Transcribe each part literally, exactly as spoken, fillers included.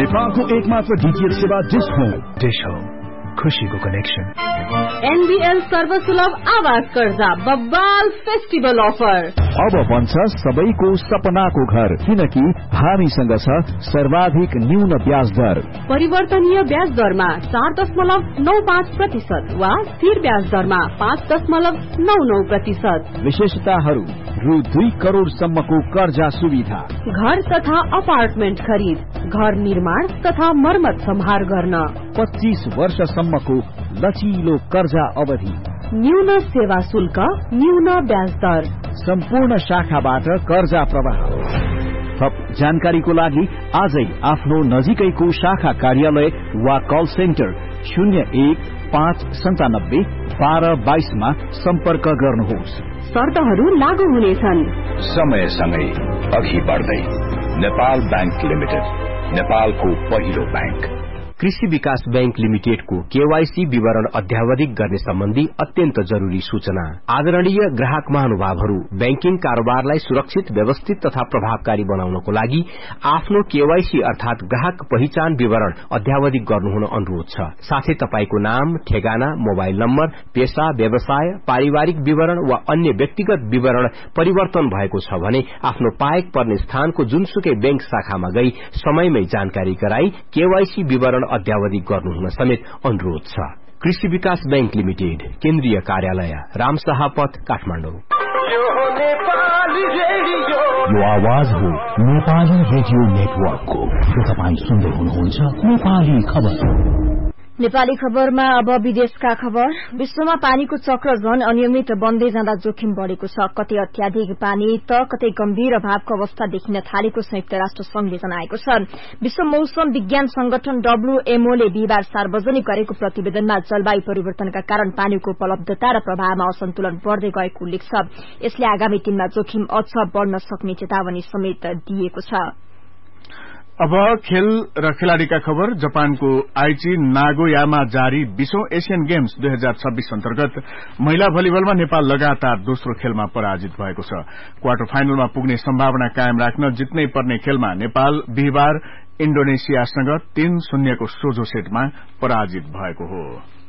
नेपालको एकमात्र डीटीएच सेवा डिश होम। डिश होम, खुशीको कनेक्सन। एनबीएल सर्वसुलभ आवास कर्जा बब्बाल फेस्टिभल अफर। अब बन्छ सबैको सपनाको घर, किनकि हामीसँग छ सर्वाधिक न्यून ब्याज दर। परिवर्तनीय ब्याज दरमा चार दशमलव नौ पाँच प्रतिशत वा स्थिर ब्याज दरमा पाँच दशमलव नौ नौ प्रतिशत। विशेषताहरू रु दुई करोड़ सम्मको कर्जा सुविधा, घर तथा अपार्टमेन्ट खरिद, घर निर्माण तथा मर्मत सम्हार गर्न, पच्चीस वर्षसम्मको लचिलो कर्जा अवधि, न्यून सेवा शुल्क, न्यून ब्याज दर, सम्पूर्ण शाखाबाट कर्जा प्रवाह। थप जानकारीको लागि आजै आफ्नो नजिकैको शाखा कार्यालय वा कल सेन्टर शून्य एक पाँच सन्तानब्बे बाह्र बाइसमा सम्पर्क गर्नुहोस्। शर्तहरू लागू हुनेछन्। समयसँगै अघि बढ्दै नेपाल बैंक लिमिटेड, नेपालको पहिलो बैंक। कृषि विकास बैंक लिमिटेडको केवाईसी विवरण अध्यावधिक गर्ने सम्बन्धी अत्यन्त जरूरी सूचना। आदरणीय ग्राहक महानुभावहरू, बैंकिङ कारोबारलाई सुरक्षित, व्यवस्थित तथा प्रभावकारी बनाउनको लागि आफ्नो केवाईसी अर्थात ग्राहक पहिचान विवरण अध्यावधिक गर्नुहुन अनुरोध छ। साथै तपाईको नाम, ठेगाना, मोबाइल नम्बर, पेशा, व्यवसाय, पारिवारिक विवरण वा अन्य व्यक्तिगत विवरण परिवर्तन भएको छ भने आफ्नो पाएक पर्ने स्थानको जुनसुकै बैंक शाखामा गई समयमै जानकारी गराई केवाईसी विवरण अध्यावधिक गर्नुहुन समेत अनुरोध छ। कृषि विकास बैंक लिमिटेड, केन्द्रीय कार्यालय, रामशाह पथ, काठमाडौँ। यो आवाज हो नेपाली रेडियो नेटवर्कको। तपाई सुन्दै हुनुहुन्छ नेपाली खबर। नेपाली खबरमा अब विदेशका खबर। विश्वमा पानीको चक्र झन अनियमित बन्दै जाँदा जोखिम बढ़ेको छ। कतै अत्याधिक पानी त कतै गम्भीर अभावको अवस्था देखिन थालेको संयुक्त राष्ट्र संघले जनाएको छ। विश्व मौसम विज्ञान संगठन डब्ल्यूएमओ ले बिहिबार सार्वजनिक गरेको प्रतिवेदनमा जलवायु परिवर्तनका कारण पानीको उपलब्धता र प्रवाहमा असन्तुलन बढ़दै गएको उल्लेख छ। यसले आगामी दिनमा जोखिम अझ बढ़न सक्ने चेतावनी समेत दिएको छ। अब खेल र खेलाड़ीका खबर। जापानको आइची नागोयामा जारी बीसौं एशियन गेम्स दुई हजार छब्बीस अन्तर्गत महिला भलिबलमा नेपाल लगातार दोस्रो खेलमा पराजित भएको छ। क्वार्टर फाइनलमा पुग्ने सम्भावना कायम राख्न जित्नै पर्ने खेलमा नेपाल बिहिबार इण्डोनेसियासँग तीन शून्यको सोझो सेटमा पराजित भएको हो।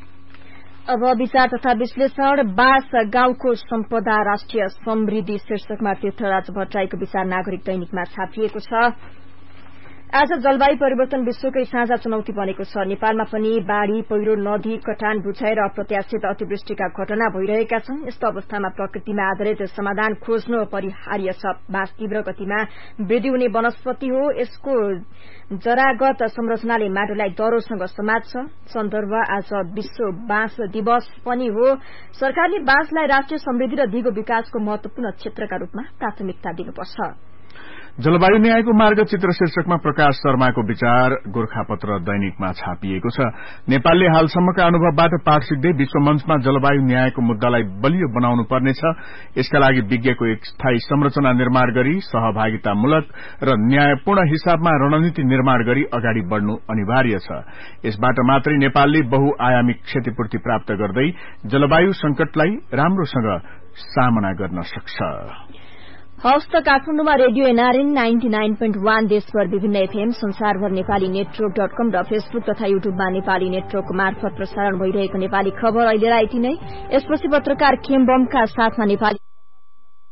अब विचार तथा विश्लेषण। बास गाउँको सम्पदा राष्ट्रिय समृद्धि शीर्षकमा तीर्थराज भट्टराईको विचार नागरिक दैनिकमा छापिएको छ। आज जलवायु परिवर्तन विश्वकै साझा चुनौती बनेको छ। नेपालमा पनि बाढ़ी, पहिरो, नदी कटान, भूक्षय र अप्रत्याशित अतिवृष्टिका घटना भइरहेका छन्। यस्तो अवस्थामा प्रकृतिमा आधारित समाधान खोज्नु अपरिहार्य छ। बाँस तीव्र गतिमा वृद्धि हुने वनस्पति हो। यसको जरागत संरचनाले माटोलाई दह्रोसँग समात्छ। सन्दर्भ आज विश्व बाँस दिवस पनि हो। सरकारले बाँसलाई राष्ट्रिय समृद्धि र दिगो विकासको महत्वपूर्ण क्षेत्रका रूपमा प्राथमिकता दिनुपर्छ। जलवायु न्यायको मार्गचित्र शीर्षकमा प्रकाश शर्माको विचार गोरखापत्र दैनिकमा छापिएको छ। नेपालले हालसम्मका अनुभवबाट पाठ सिक्दै विश्व मञ्चमा जलवायु न्यायको मुद्दालाई बलियो बनाउनु पर्नेछ। यसका लागि विज्ञको एक स्थायी संरचना निर्माण गरी सहभागितामूलक र न्यायपूर्ण हिसाबमा रणनीति निर्माण गरी अगाडि बढ़नु अनिवार्य छ। यसबाट मात्रै नेपालले बहुआयामिक क्षतिपूर्ति प्राप्त गर्दै जलवायु संकटलाई राम्रोसँग सामना गर्न सक्छ। हवस् त काठमाडौँमा radio NRN ninety nine point one, देशभर विभिन्न एफएम, संसारभर नेपाली नेटवर्क डट कम र फेसबुक तथा युट्युबमा नेपाली नेटवर्क मार्फत प्रसारण भइरहेको नेपाली खबर अहिलेलाई यति नै। यसपछि पत्रकार खेमबमका साथमा नेपाली